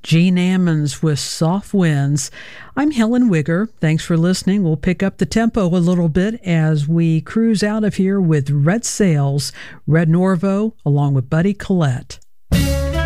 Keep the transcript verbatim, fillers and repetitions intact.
Gene Ammons with Soft Winds. I'm Helen Wigger. Thanks for listening. We'll pick up the tempo a little bit as we cruise out of here with Red Sails, Red Norvo, along with Buddy Collette.